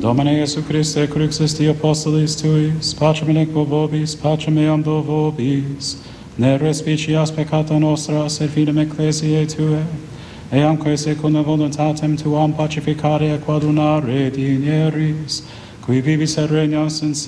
Domine Iesu Christe, cruxis Dei apostolis tuis, pacem equo vobis, pacem meam do vobis, ne respicias peccata nostra, sed fidem ecclesiae Tuae, eamque secundum voluntatem Tuam pacificare et quadunare dinieris, qui vivis et regnas in